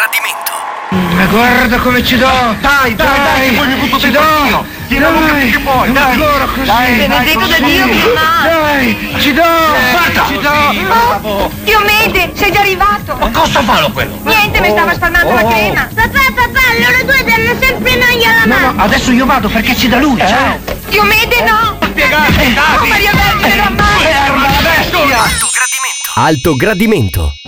gradimento. Ma guarda come ci do! Dai, poi mi butto dentro anch'io! Tieni la bocca finché puoi, dai! Ancora così! Benedetto da Dio, mamma! Dai, ci do! Guarda! Ci do! Dio Mede, sei già arrivato! Ma cosa fa quello? Niente, mi stava spalmando la crema! Papà, loro due danno sempre noia alla mamma. No, adesso io vado perché c'è da lui, ciao! Dio Mede, no! Spiegate, Oh, Maria Vergine, mamma! Ferma la bestia! Alto gradimento.